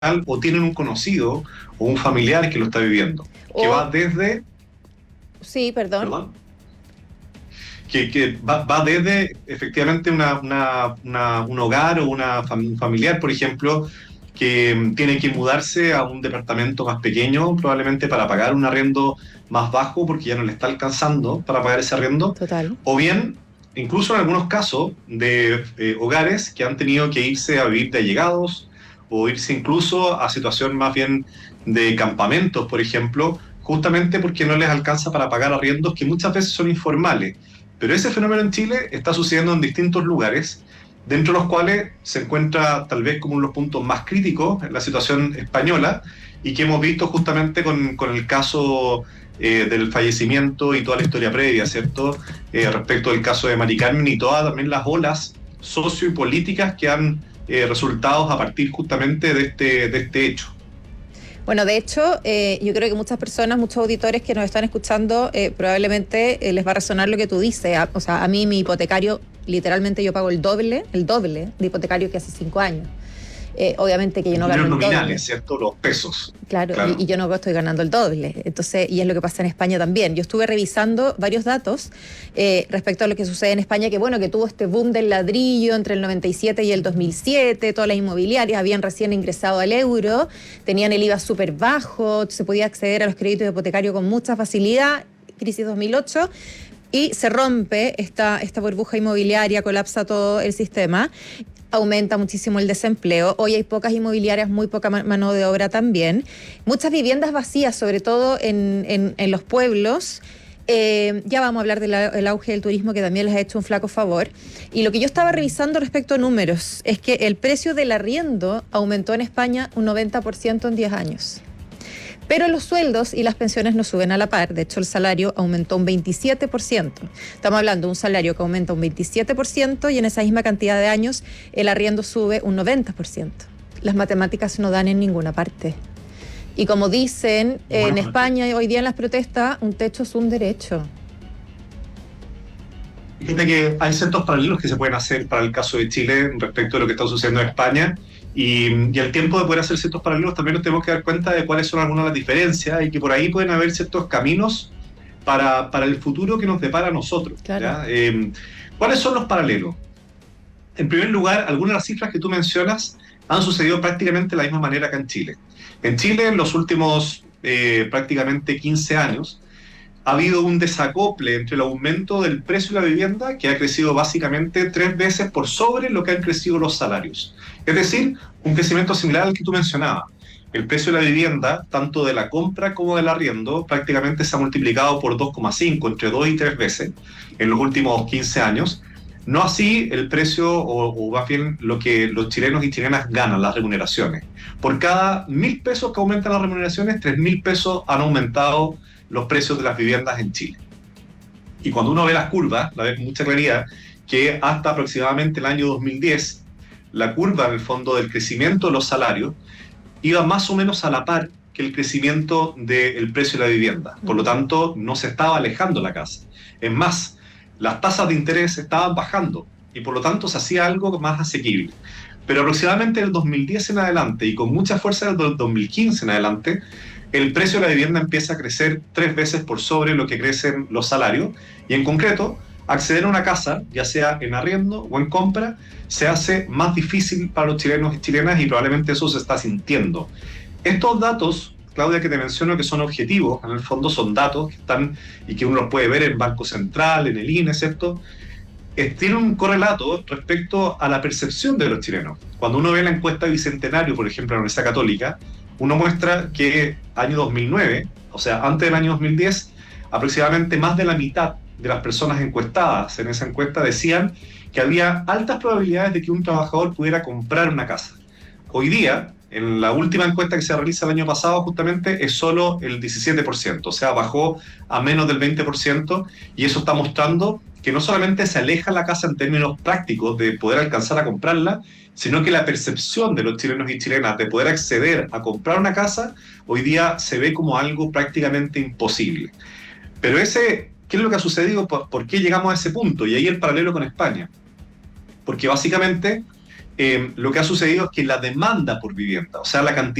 o tienen un conocido o un familiar que lo está viviendo, que va O, desde, sí, perdón. perdón, que va desde efectivamente un hogar o un familiar, por ejemplo, que tiene que mudarse a un departamento más pequeño, probablemente para pagar un arriendo más bajo porque ya no le está alcanzando para pagar ese arriendo, Total. o bien, incluso en algunos casos, de hogares que han tenido que irse a vivir de allegados o irse incluso a situación más bien de campamentos, por ejemplo, justamente porque no les alcanza para pagar arriendos que muchas veces son informales. Pero ese fenómeno en Chile está sucediendo en distintos lugares, dentro de los cuales se encuentra tal vez como uno de los puntos más críticos en la situación española y que hemos visto justamente con el caso del fallecimiento y toda la historia previa, ¿cierto? Respecto del caso de Mari Carmen y todas también las olas socio y políticas que han resultado a partir justamente de este hecho. Bueno, de hecho, yo creo que muchas personas, muchos auditores que nos están escuchando, probablemente les va a resonar lo que tú dices. O sea, a mí mi hipotecario, literalmente yo pago el doble de hipotecario que hace 5 años. Obviamente que yo En no gano términos el doble. nominales, ¿cierto? Los pesos, Claro, y claro. yo no estoy ganando el doble. Entonces, y es lo que pasa en España también. Yo estuve revisando varios datos respecto a lo que sucede en España, que bueno, que tuvo este boom del ladrillo entre el 97 y el 2007, todas las inmobiliarias habían recién ingresado al euro, tenían el IVA súper bajo, se podía acceder a los créditos hipotecarios con mucha facilidad, crisis 2008, y se rompe esta burbuja inmobiliaria, colapsa todo el sistema, aumenta muchísimo el desempleo. Hoy hay pocas inmobiliarias, muy poca mano de obra también. Muchas viviendas vacías, sobre todo en los pueblos. Ya vamos a hablar del auge del turismo, que también les ha hecho un flaco favor. Y lo que yo estaba revisando respecto a números es que el precio del arriendo aumentó en España un 90% en 10 años. Pero los sueldos y las pensiones no suben a la par. De hecho, el salario aumentó un 27%. Estamos hablando de un salario que aumenta un 27% y en esa misma cantidad de años el arriendo sube un 90%. Las matemáticas no dan en ninguna parte. Y como dicen en Bueno, España hoy día en las protestas, un techo es un derecho. fíjate que hay ciertos paralelos que se pueden hacer para el caso de Chile respecto de lo que está sucediendo en España y al tiempo de poder hacer ciertos paralelos también nos tenemos que dar cuenta de cuáles son algunas de las diferencias y que por ahí pueden haber ciertos caminos para el futuro que nos depara a nosotros. Claro. ¿Ya? ¿Cuáles son los paralelos? En primer lugar, algunas de las cifras que tú mencionas han sucedido prácticamente de la misma manera que en Chile. En Chile, en los últimos prácticamente 15 años, ha habido un desacople entre el aumento del precio de la vivienda, que ha crecido básicamente 3 veces por sobre lo que han crecido los salarios. Es decir, un crecimiento similar al que tú mencionabas. El precio de la vivienda, tanto de la compra como del arriendo, prácticamente se ha multiplicado por 2,5, entre 2 y 3 veces en los últimos 15 años. No así el precio, o más bien lo que los chilenos y chilenas ganan, las remuneraciones. Por cada 1.000 pesos que aumentan las remuneraciones, 3.000 pesos han aumentado los precios de las viviendas en Chile. Y cuando uno ve las curvas, la ve con mucha claridad, que hasta aproximadamente el año 2010, la curva en el fondo del crecimiento de los salarios iba más o menos a la par que el crecimiento del precio de la vivienda. Por lo tanto, no se estaba alejando la casa. Es más, las tasas de interés estaban bajando y por lo tanto se hacía algo más asequible. Pero aproximadamente del 2010 en adelante y con mucha fuerza del 2015 en adelante, el precio de la vivienda empieza a crecer 3 veces por sobre lo que crecen los salarios y en concreto acceder a una casa, ya sea en arriendo o en compra, se hace más difícil para los chilenos y chilenas y probablemente eso se está sintiendo. Estos datos, Claudia, que te menciono que son objetivos, en el fondo son datos que están y que uno los puede ver en Banco Central, en el INE, ¿cierto? Tiene un correlato respecto a la percepción de los chilenos. Cuando uno ve la encuesta Bicentenario, por ejemplo, en la Universidad Católica, uno muestra que año 2009, o sea, antes del año 2010, aproximadamente más de la mitad de las personas encuestadas en esa encuesta decían que había altas probabilidades de que un trabajador pudiera comprar una casa. Hoy día, en la última encuesta que se realiza el año pasado, justamente es solo el 17%, o sea, bajó a menos del 20%, y eso está mostrando que no solamente se aleja la casa en términos prácticos de poder alcanzar a comprarla, sino que la percepción de los chilenos y chilenas de poder acceder a comprar una casa hoy día se ve como algo prácticamente imposible. Pero ¿qué es lo que ha sucedido? ¿Por qué llegamos a ese punto? Y ahí el paralelo con España. Porque básicamente lo que ha sucedido es que la demanda por vivienda, o sea, la cantidad